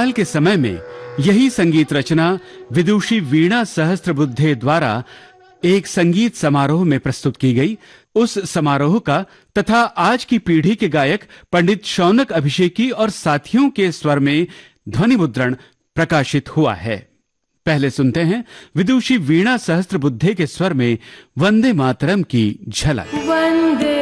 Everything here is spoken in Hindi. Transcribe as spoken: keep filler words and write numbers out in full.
काल के समय में यही संगीत रचना विदुषी वीणा सहस्त्रबुद्धे द्वारा एक संगीत समारोह में प्रस्तुत की गई। उस समारोह का तथा आज की पीढ़ी के गायक पंडित शौनक अभिषेकी और साथियों के स्वर में ध्वनि मुद्रण प्रकाशित हुआ है। पहले सुनते हैं विदुषी वीणा सहस्त्रबुद्धे के स्वर में वंदे मातरम की झलक। वंदे